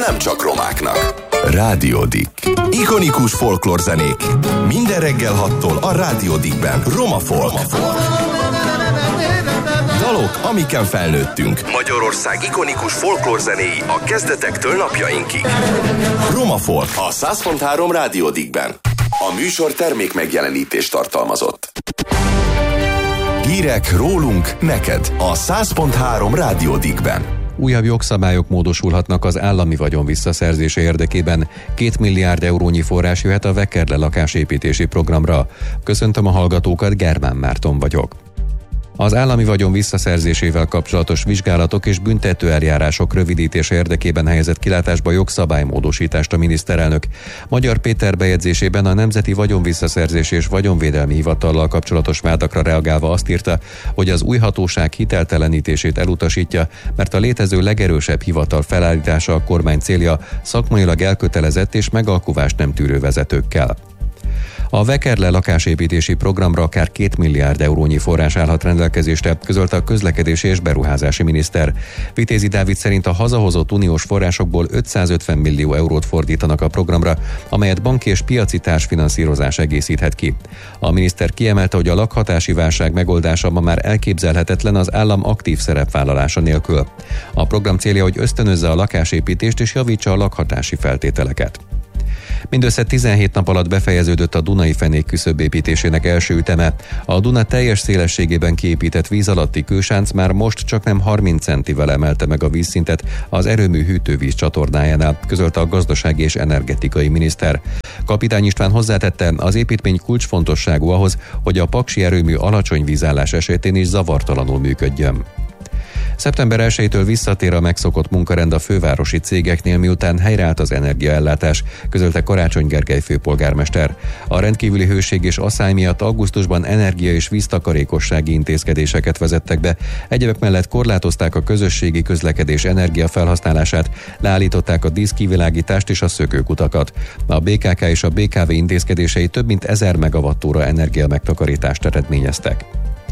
nem csak romáknak. Rádió Dick. Ikonikus folklórzenék. Minden reggel 6-tól a Rádió Dickben. Roma Folk. Dalok, amiken felnőttünk. Magyarország ikonikus folklórzenéi a kezdetektől napjainkig. Roma Folk a 100.3 Rádió Dickben. A műsor termék megjelenítést tartalmazott. Hírek rólunk, neked a 100.3 Rádió Dickben. Újabb jogszabályok módosulhatnak az állami vagyon visszaszerzése érdekében. 2 milliárd eurónyi forrás jöhet a Vekerle lakásépítési programra. Köszöntöm a hallgatókat, Germán Márton vagyok. Az állami vagyon visszaszerzésével kapcsolatos vizsgálatok és büntetőeljárások rövidítése érdekében helyezett kilátásba jogszabálymódosítást a miniszterelnök. Magyar Péter bejegyzésében a Nemzeti Vagyonvisszaszerzés és Vagyonvédelmi Hivatallal kapcsolatos vádakra reagálva azt írta, hogy az új hatóság hiteltelenítését elutasítja, mert a létező legerősebb hivatal felállítása a kormány célja, szakmailag elkötelezett és megalkuvást nem tűrő vezetőkkel. A Vekerle lakásépítési programra akár 2 milliárd eurónyi forrás állhat rendelkezésre, közölte a közlekedési és beruházási miniszter. Vitézi Dávid szerint a hazahozott uniós forrásokból 550 millió eurót fordítanak a programra, amelyet banki és piaci társfinanszírozás egészíthet ki. A miniszter kiemelte, hogy a lakhatási válság megoldása ma már elképzelhetetlen az állam aktív szerepvállalása nélkül. A program célja, hogy ösztönözze a lakásépítést és javítsa a lakhatási feltételeket. Mindössze 17 nap alatt befejeződött a Dunai fenék küszöbépítésének első üteme. A Duna teljes szélességében kiépített víz alatti kősánc már most csaknem 30 centivel emelte meg a vízszintet az erőmű hűtővíz csatornájánál, közölte a gazdasági és energetikai miniszter. Kapitány István hozzátette, az építmény kulcsfontosságú ahhoz, hogy a paksi erőmű alacsony vízállás esetén is zavartalanul működjön. Szeptember 1-től visszatér a megszokott munkarend a fővárosi cégeknél, miután helyreállt az energiaellátás, közölte Karácsony Gergely főpolgármester. A rendkívüli hőség és asszály miatt augusztusban energia- és víztakarékossági intézkedéseket vezettek be. Egyebek mellett korlátozták a közösségi közlekedés energiafelhasználását, leállították a díszkivilágítást és a szökőkutakat. A BKK és a BKV intézkedései több mint 1000 megawattóra energia megtakarítást eredményeztek.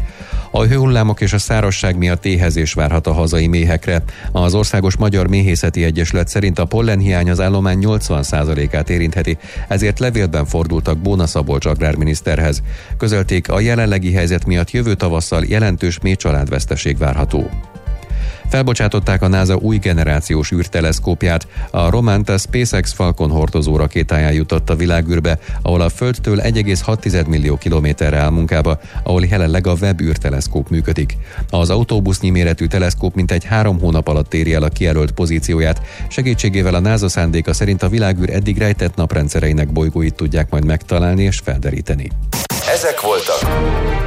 A hőhullámok és a szárazság miatt éhezés várhat a hazai méhekre. Az Országos Magyar Méhészeti Egyesület szerint a pollenhiány az állomány 80%-át érintheti, ezért levélben fordultak Bóna Szabolcs agrárminiszterhez. Közölték, a jelenlegi helyzet miatt jövő tavasszal jelentős méhcsaládveszteség várható. Felbocsátották a NASA új generációs űrteleszkópját. A Romanta SpaceX Falcon hordozó rakétáján jutott a világűrbe, ahol a Földtől 1,6 millió kilométerre áll munkába, ahol jelenleg a Webb űrteleszkóp működik. Az autóbusznyi méretű teleszkóp mintegy 3 hónap alatt éri el a kijelölt pozícióját. Segítségével a NASA szándéka szerint a világűr eddig rejtett naprendszereinek bolygóit tudják majd megtalálni és felderíteni. Ezek voltak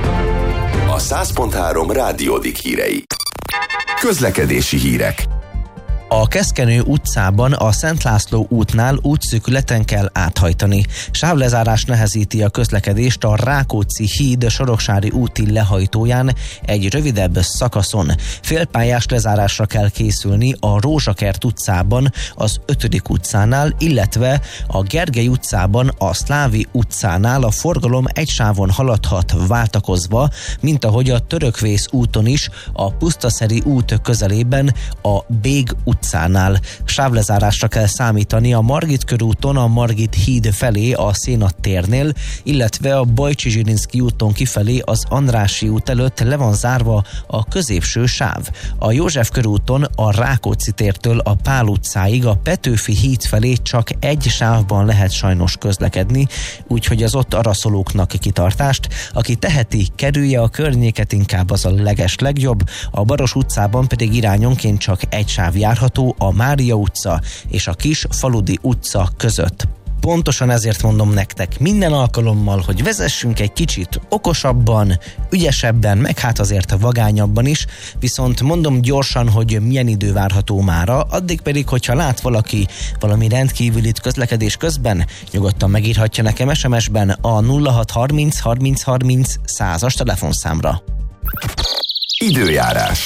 a 100.3 Rádió Dick hírei. Közlekedési hírek. A Keszkenő utcában a Szent László útnál útszűkületen kell áthajtani. Sávlezárás nehezíti a közlekedést a Rákóczi híd Soroksári úti lehajtóján egy rövidebb szakaszon. Félpályás lezárásra kell készülni a Rózsakert utcában az 5. utcánál, illetve a Gergely utcában a Szlávi utcánál a forgalom egy sávon haladhat váltakozva, mint ahogy a Törökvész úton is a Pusztaszeri út közelében a Bég utcánál. Sávlezárásra kell számítani a Margit körúton a Margit híd felé a Szénat térnél, illetve a Bajcsy-Zsirinszky úton kifelé az Andrássy út előtt le van zárva a középső sáv. A József körúton a Rákóczi tértől a Pál utcáig a Petőfi híd felé csak egy sávban lehet sajnos közlekedni, úgyhogy az ott araszolóknak kitartást. Aki teheti, kerülje a környéket, inkább az a legjobb. A Baros utcában pedig irányonként csak egy sáv járható, a Mária utca és a Kis Faludi utca között. Pontosan ezért mondom nektek minden alkalommal, hogy vezessünk egy kicsit okosabban, ügyesebben, meg hát azért vagányabban is, viszont mondom gyorsan, hogy milyen idő várható mára, addig pedig, hogyha lát valaki valami rendkívülit közlekedés közben, nyugodtan megírhatja nekem SMS-ben a 0630 30 30 100-as telefonszámra. Időjárás.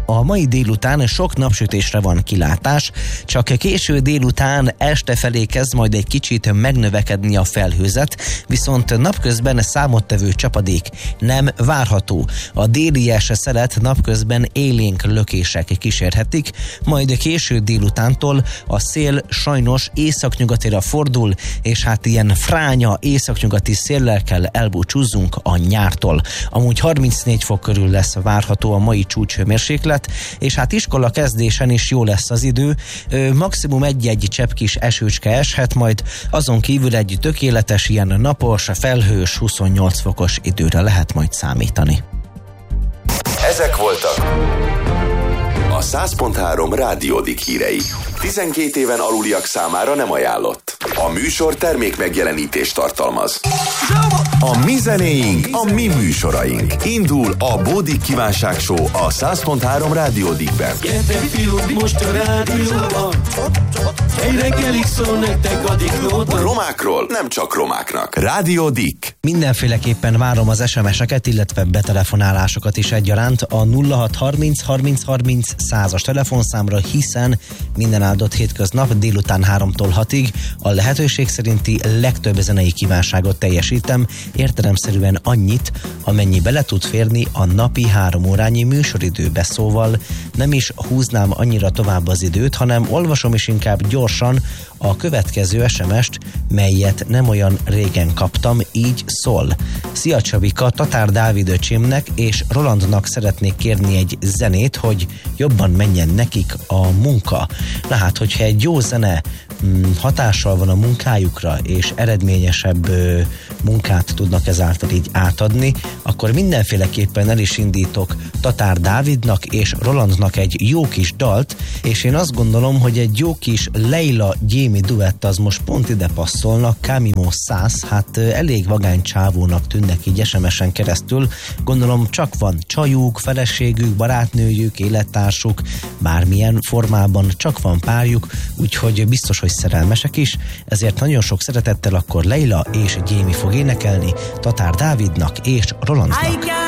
a mai délután sok napsütésre van kilátás, csak késő délután este felé kezd majd egy kicsit megnövekedni a felhőzet, viszont napközben számottevő csapadék nem várható. A délies szelet napközben élénk lökések kísérhetik, majd késő délutántól a szél sajnos északnyugatira fordul, és hát ilyen fránya északnyugati széllel kell elbúcsúzzunk a nyártól. Amúgy 34 fok körül lesz várható a mai csúcshőmérséklet, és hát iskola kezdésen is jó lesz az idő, maximum egy-egy csepp kis esőcske eshet, majd azon kívül egy tökéletes ilyen napos, felhős 28 fokos időre lehet majd számítani. Ezek voltak a 100.3 Rádiódik hírei. 12 éven aluliak számára nem ajánlott. A műsor termék megjelenítést tartalmaz. A mi zenéink, a mi műsoraink. Indul a Bódik Kívánság Show a 100.3 Rádiódikben. Gyertek fiúk, most a rádióban, egy reggelig szól nektek a diklóban. Romákról nem csak romáknak. Rádiódik. Mindenféleképpen várom az SMS-eket, illetve betelefonálásokat is egyaránt a 0630 30 30 100-as telefonszámra, hiszen minden áldott hétköznap délután 3-tól 6-ig a lehetőség szerinti legtöbb zenei kívánságot teljesítem, értelemszerűen annyit, amennyi bele tud férni a napi 3 órányi műsoridőbe, szóval nem is húznám annyira tovább az időt, hanem olvasom is inkább gyorsan a következő SMS-t, melyet nem olyan régen kaptam, így szól. Szia Csabika, Tatár Dávid öcsémnek és Rolandnak szeretnék kérni egy zenét, hogy jobban menjen nekik a munka. Na hát, hogyha egy jó zene hatással van a munkájukra, és eredményesebb munkát tudnak ezáltal így átadni, akkor mindenféleképpen el is indítok Tatár Dávidnak és Rolandnak egy jó kis dalt, és én azt gondolom, hogy egy jó kis Leila Gyémi duett az most pont ide passzolnak. Camimo 100, hát elég vagány csávónak tűnnek így SMS-en keresztül, gondolom csak van csajuk, feleségük, barátnőjük, élettársuk, bármilyen formában csak van párjuk, úgyhogy biztos, hogy szerelmesek is, ezért nagyon sok szeretettel akkor Leila és Gyémi fog énekelni Tatár Dávidnak és Rolandnak.